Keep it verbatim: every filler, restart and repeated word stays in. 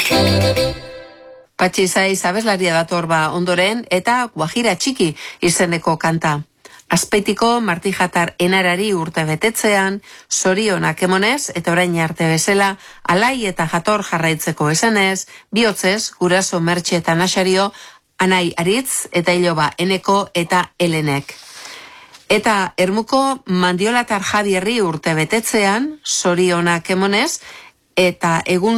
Patxi Saiz abeslaria dator ba ondoren eta Guajira Txiki izeneko kanta. Azpeitiko Martijatar enarari urte betetzean, zorionak emonez eta orain arte bezala, alai eta jator jarraitzeko esanez, bihotzez, guraso Mertxe eta Naxario, anai Aritz eta iloba Eneko eta Helenek. Eta Ermuko Mandiolatar Javierri urte betetzean, zorionak emonez, eta egun